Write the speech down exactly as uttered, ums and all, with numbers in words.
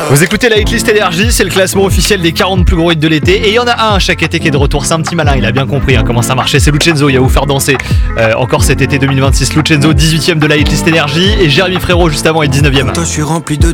Vous écoutez la hitlist Énergie, c'est le classement officiel des quarante plus gros hits de l'été. Et il y en a un chaque été qui est de retour, c'est un petit malin, il a bien compris hein, comment ça marchait. C'est Lucenzo, il va vous faire danser euh, encore cet été deux mille vingt-six. Lucenzo, dix-huitième de la hitlist Énergie. Et Jérémy Frérot juste avant est dix-neuvième. Toi, je suis rempli de